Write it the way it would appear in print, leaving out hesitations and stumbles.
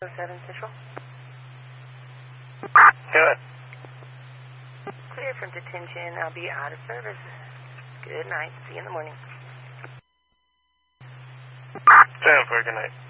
7 Central. Good. Clear from detention. I'll be out of service. Good night. See you in the morning. 10 for good night.